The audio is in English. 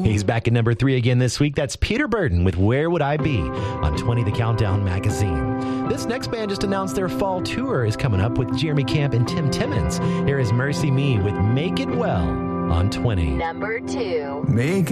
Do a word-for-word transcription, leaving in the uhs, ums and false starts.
He's back at number three again this week. That's Peter Burton with Where Would I Be on twenty The Countdown magazine. This next band just announced their fall tour is coming up with Jeremy Camp and Tim Timmons. Here is Mercy Me with Make It Well on twenty. Number two. Make